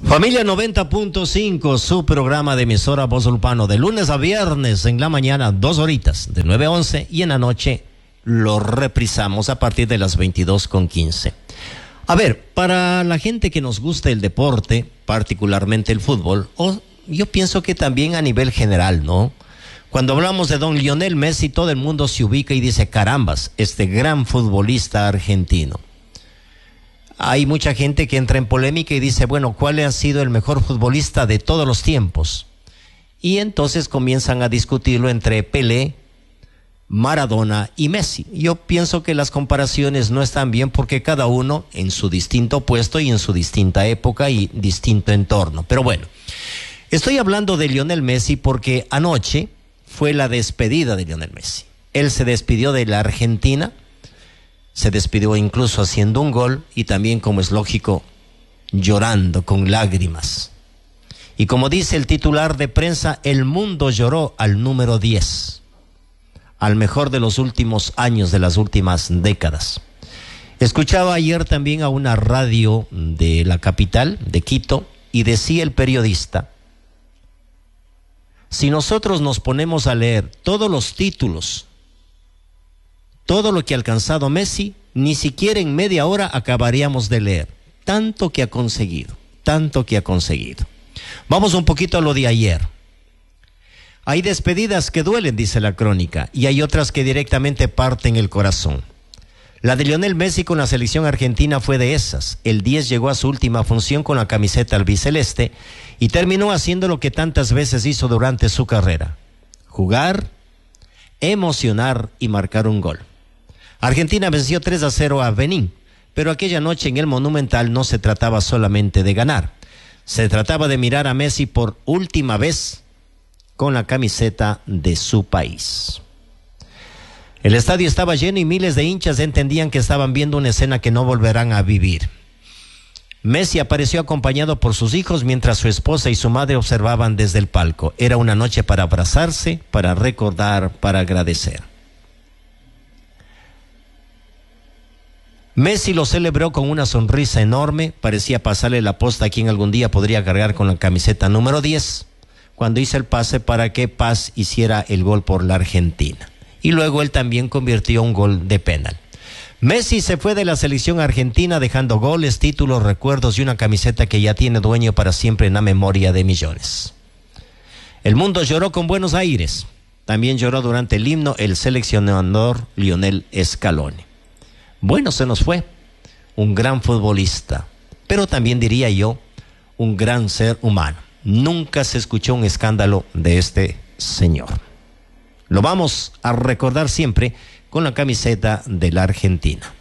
Familia 90.5, su programa de emisora Voz Urbano, de lunes a viernes en la mañana, 2 horitas, de 9 a 11, y en la noche lo reprisamos a partir de las 22:15. A ver, para la gente que nos gusta el deporte, particularmente el fútbol, yo pienso que también a nivel general, ¿no? Cuando hablamos de don Lionel Messi, todo el mundo se ubica y dice, carambas, este gran futbolista argentino. Hay mucha gente que entra en polémica y dice, bueno, ¿cuál ha sido el mejor futbolista de todos los tiempos? Y entonces comienzan a discutirlo entre Pelé, Maradona y Messi. Yo pienso que las comparaciones no están bien porque cada uno en su distinto puesto y en su distinta época y distinto entorno. Pero bueno, estoy hablando de Lionel Messi porque anoche fue la despedida de Lionel Messi. Él se despidió de la Argentina. Se despidió incluso haciendo un gol y también, como es lógico, llorando con lágrimas. Y como dice el titular de prensa, el mundo lloró al número 10, al mejor de los últimos años, de las últimas décadas. Escuchaba ayer también a una radio de la capital, de Quito, y decía el periodista, si nosotros nos ponemos a leer todos los títulos, todo lo que ha alcanzado Messi, ni siquiera en media hora acabaríamos de leer. Tanto que ha conseguido, tanto que ha conseguido. Vamos un poquito a lo de ayer. Hay despedidas que duelen, dice la crónica, y hay otras que directamente parten el corazón. La de Lionel Messi con la selección argentina fue de esas. El 10 llegó a su última función con la camiseta albiceleste y terminó haciendo lo que tantas veces hizo durante su carrera: jugar, emocionar y marcar un gol. Argentina venció 3-0 a Benín, pero aquella noche en el Monumental no se trataba solamente de ganar. Se trataba de mirar a Messi por última vez con la camiseta de su país. El estadio estaba lleno y miles de hinchas entendían que estaban viendo una escena que no volverán a vivir. Messi apareció acompañado por sus hijos mientras su esposa y su madre observaban desde el palco. Era una noche para abrazarse, para recordar, para agradecer. Messi lo celebró con una sonrisa enorme, parecía pasarle la posta a quien algún día podría cargar con la camiseta número 10, cuando hizo el pase para que Paz hiciera el gol por la Argentina. Y luego él también convirtió un gol de penal. Messi se fue de la selección argentina dejando goles, títulos, recuerdos y una camiseta que ya tiene dueño para siempre en la memoria de millones. El mundo lloró con Buenos Aires. También lloró durante el himno el seleccionador Lionel Scaloni. Bueno, se nos fue un gran futbolista, pero también diría yo, un gran ser humano. Nunca se escuchó un escándalo de este señor. Lo vamos a recordar siempre con la camiseta de la Argentina.